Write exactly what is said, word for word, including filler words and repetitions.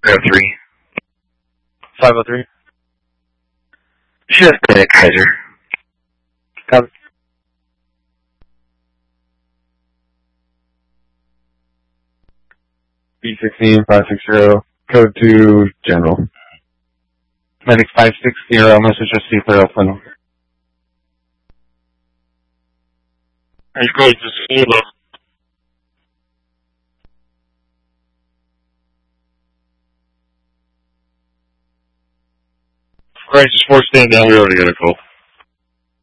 oh three. five oh three. Just a Kaiser. Copy. B sixteen five six zero. Code two, General. Medic five six zero, message received for Oakland. Are you going to school though? Crisis four, stand down. We already got a call.